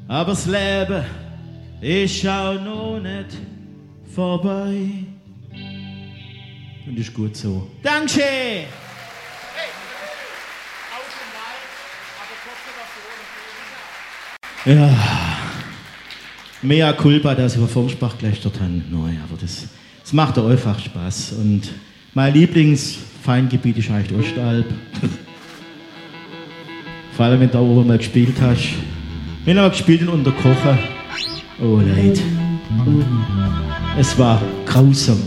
Aber das Leben ist auch noch nicht vorbei. Und ist gut so. Dankeschön! Ja, mea culpa, dass ich über Formsprach gelästert habe. Nein, aber das macht doch einfach Spaß. Und mein Lieblingsfeindgebiet ist eigentlich die Ostalb. Vor allem, wenn du da oben mal gespielt hast. Wir haben gespielt in Unterkochen. Oh Leid. Es war grausam.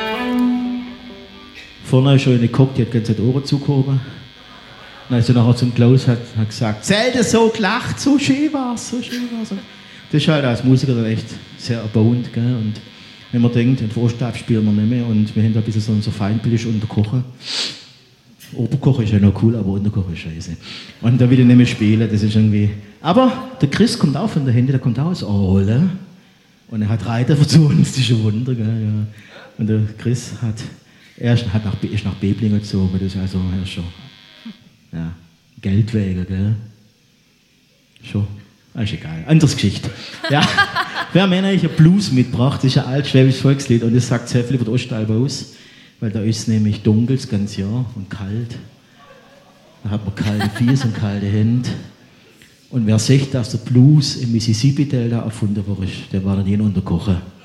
Vorne ist schon eine geguckt, die hat ganz die Ohren zugehoben. Dann ist sie nachher zum Klaus hat gesagt, selten so gelacht, so schön war's, so schön war's. Das ist halt als Musiker dann echt sehr erbauend, gell? Und wenn man denkt, den Vorstab spielen wir nicht mehr und wir haben da ein bisschen so unser Feindbild ist Unterkochen. Oberkochen ist ja noch cool, aber Unterkochen ist scheiße. Und da will ich nicht mehr spielen, das ist irgendwie... Aber der Chris kommt auch von der Hände, der kommt auch aus Aale. Und er hat Reiter zu uns, das ist ein Wunder, gell? Ja. Und der Chris ist nach Beblingen gezogen, das ist also schon... Ja, Geld wegen, gell? Schon. Ist egal. Anderes Geschichte. Ja. Wir haben eigentlich einen Blues mitgebracht, das ist ein altschwäbisches Volkslied und das sagt sehr viel über die Ostalb aus, weil da ist nämlich dunkel das ganze Jahr und kalt. Da hat man kalte Füße und kalte Hände. Und wer sagt, dass der Blues im Mississippi-Delta erfunden wurde, der war dann in Unterkochen.